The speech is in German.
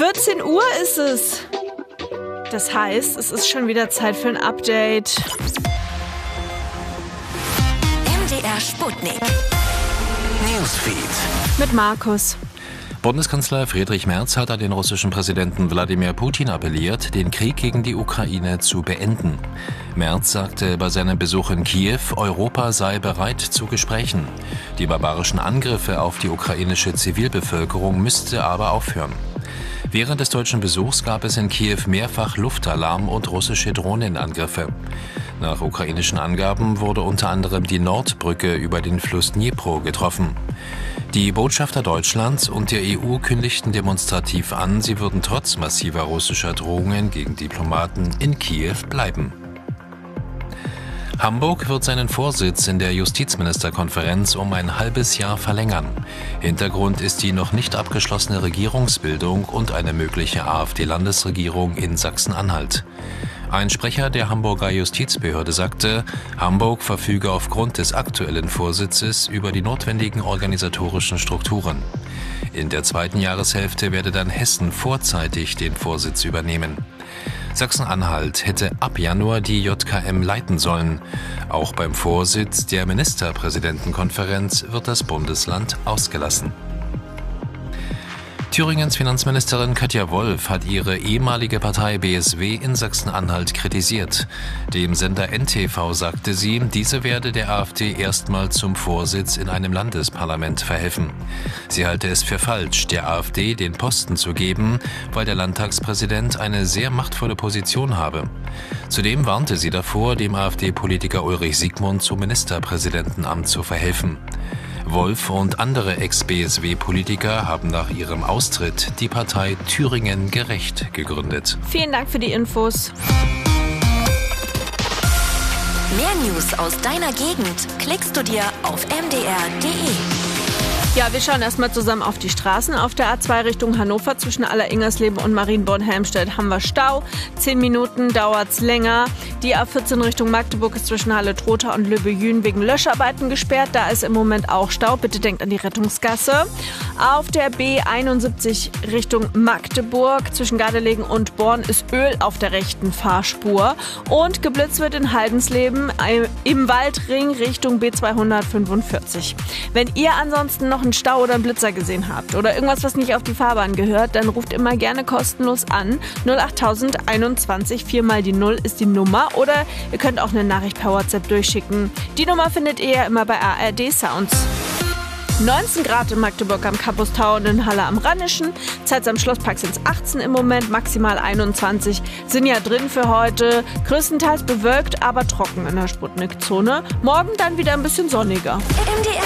14 Uhr ist es. Das heißt, es ist schon wieder Zeit für ein Update. MDR Sputnik. Newsfeed. Mit Markus. Bundeskanzler Friedrich Merz hat an den russischen Präsidenten Wladimir Putin appelliert, den Krieg gegen die Ukraine zu beenden. Merz sagte bei seinem Besuch in Kiew, Europa sei bereit zu Gesprächen. Die barbarischen Angriffe auf die ukrainische Zivilbevölkerung müsste aber aufhören. Während des deutschen Besuchs gab es in Kiew mehrfach Luftalarm und russische Drohnenangriffe. Nach ukrainischen Angaben wurde unter anderem die Nordbrücke über den Fluss Dnipro getroffen. Die Botschafter Deutschlands und der EU kündigten demonstrativ an, sie würden trotz massiver russischer Drohungen gegen Diplomaten in Kiew bleiben. Hamburg wird seinen Vorsitz in der Justizministerkonferenz um ein halbes Jahr verlängern. Hintergrund ist die noch nicht abgeschlossene Regierungsbildung und eine mögliche AfD-Landesregierung in Sachsen-Anhalt. Ein Sprecher der Hamburger Justizbehörde sagte, Hamburg verfüge aufgrund des aktuellen Vorsitzes über die notwendigen organisatorischen Strukturen. In der zweiten Jahreshälfte werde dann Hessen vorzeitig den Vorsitz übernehmen. Sachsen-Anhalt hätte ab Januar die JKM leiten sollen. Auch beim Vorsitz der Ministerpräsidentenkonferenz wird das Bundesland ausgelassen. Thüringens Finanzministerin Katja Wolf hat ihre ehemalige Partei BSW in Sachsen-Anhalt kritisiert. Dem Sender NTV sagte sie, diese werde der AfD erstmal zum Vorsitz in einem Landesparlament verhelfen. Sie halte es für falsch, der AfD den Posten zu geben, weil der Landtagspräsident eine sehr machtvolle Position habe. Zudem warnte sie davor, dem AfD-Politiker Ulrich Siegmund zum Ministerpräsidentenamt zu verhelfen. Wolf und andere Ex-BSW-Politiker haben nach ihrem Austritt die Partei Thüringen gerecht gegründet. Vielen Dank für die Infos. Mehr News aus deiner Gegend klickst du dir auf mdr.de. Ja, wir schauen erstmal zusammen auf die Straßen. Auf der A2 Richtung Hannover zwischen Aller-Ingersleben und Marienborn-Helmstedt haben wir Stau. 10 Minuten dauert's länger. Die A14 Richtung Magdeburg ist zwischen Halle-Trotha und Löbejün wegen Löscharbeiten gesperrt. Da ist im Moment auch Stau. Bitte denkt an die Rettungsgasse. Auf der B71 Richtung Magdeburg zwischen Gardelegen und Born ist Öl auf der rechten Fahrspur. Und geblitzt wird in Haldensleben im Waldring Richtung B245. Wenn ihr ansonsten noch einen Stau oder einen Blitzer gesehen habt oder irgendwas, was nicht auf die Fahrbahn gehört, dann ruft immer gerne kostenlos an. 08021, 4 mal die 0 ist die Nummer, oder ihr könnt auch eine Nachricht per WhatsApp durchschicken. Die Nummer findet ihr ja immer bei ARD Sounds. 19 Grad in Magdeburg am Campus Tower und in Halle am Rannischen. Zeit am Schlosspark sind es 18 im Moment, maximal 21 sind ja drin für heute. Größtenteils bewölkt, aber trocken in der Sputnik-Zone. Morgen dann wieder ein bisschen sonniger.